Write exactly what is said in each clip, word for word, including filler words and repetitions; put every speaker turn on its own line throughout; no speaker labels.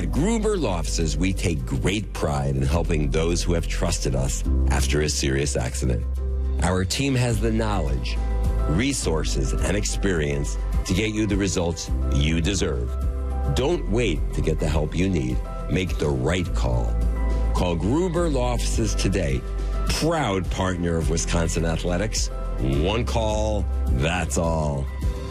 At Gruber Law Offices, we take great pride in helping those who have trusted us after a serious accident. Our team has the knowledge, resources, and experience to get you the results you deserve. Don't wait to get the help you need. Make the right call. Call Gruber Law Offices today. Proud partner of Wisconsin Athletics. One call, that's all.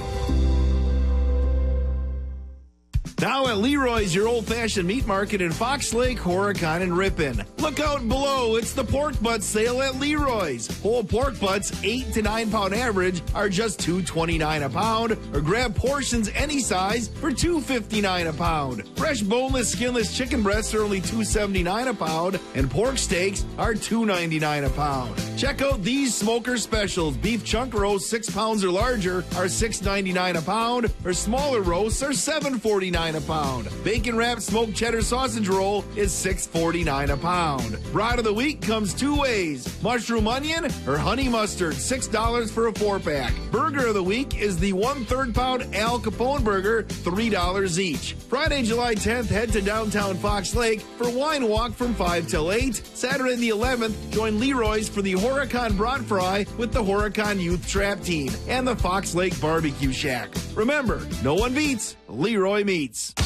Now at Leroy's, your old-fashioned meat market in Fox Lake, Horicon, and Ripon. Look out below. It's the pork butt sale at Leroy's. Whole pork butts, eight to nine pound average, are just two twenty-nine a pound, or grab portions any size for two fifty-nine a pound. Fresh boneless, skinless chicken breasts are only two seventy-nine a pound, and pork steaks are two ninety-nine a pound. Check out these smoker specials. Beef chunk roast, six pounds or larger, are six ninety-nine a pound, or smaller roasts are seven forty-nine a pound. Bacon wrapped smoked cheddar sausage roll is six forty-nine a pound. Brat of the week comes two ways: mushroom onion or honey mustard, six dollars for a four pack. Burger of the week is the one third pound Al Capone burger, three dollars each. Friday, July tenth, head to downtown Fox Lake for wine walk from five till eight. Saturday the eleventh, join Leroy's for the Horicon Brat Fry with the Horicon Youth Trap Team and the Fox Lake Barbecue Shack. Remember, no one beats Leroy Meats.